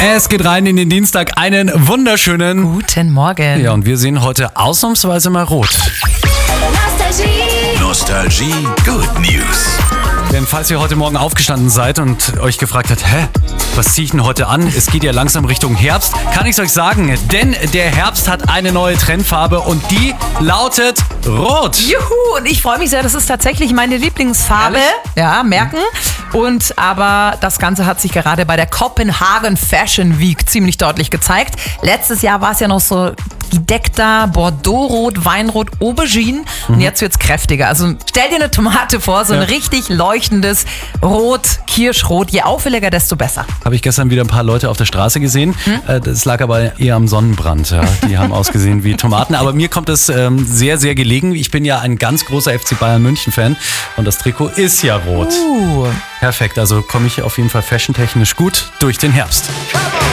Es geht rein in den Dienstag. Einen wunderschönen Guten Morgen. Ja, und wir sehen heute ausnahmsweise mal rot. Nostalgie, Good News. Denn falls ihr heute Morgen aufgestanden seid und euch gefragt habt, was ziehe ich denn heute an? Es geht ja langsam Richtung Herbst. Kann ich es euch sagen, denn der Herbst hat eine neue Trendfarbe und die lautet Rot. Juhu, und ich freue mich sehr, das ist tatsächlich meine Lieblingsfarbe. Ehrlich? Ja, merken. Aber das Ganze hat sich gerade bei der Copenhagen Fashion Week ziemlich deutlich gezeigt. Letztes Jahr war es ja noch so gedeckter Bordeaux-Rot, Weinrot, Aubergine. Und jetzt wird's kräftiger. Also stell dir eine Tomate vor, so ein richtig leuchtendes Rot, Kirschrot. Je auffälliger, desto besser. Habe ich gestern wieder ein paar Leute auf der Straße gesehen. Das lag aber eher am Sonnenbrand. Ja. Die haben ausgesehen wie Tomaten. Aber mir kommt es sehr, sehr gelegen. Ich bin ja ein ganz großer FC Bayern München-Fan. Und das Trikot ist ja rot. Perfekt, also komme ich auf jeden Fall fashiontechnisch gut durch den Herbst.